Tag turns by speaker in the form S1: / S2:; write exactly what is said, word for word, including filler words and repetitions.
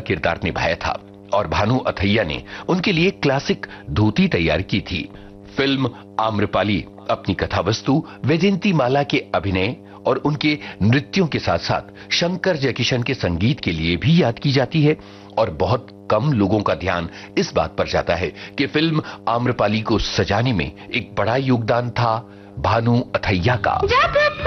S1: किरदार निभाया था और भानु अथैया ने उनके लिए क्लासिक धोती तैयार की थी। फिल्म आम्रपाली अपनी कथावस्तु, वैजयंती माला के अभिनय और उनके नृत्यों के साथ साथ शंकर जयकिशन के संगीत के लिए भी याद की जाती है और बहुत कम लोगों का ध्यान इस बात पर जाता है कि फिल्म आम्रपाली को सजाने में एक बड़ा योगदान था भानु अथैया का।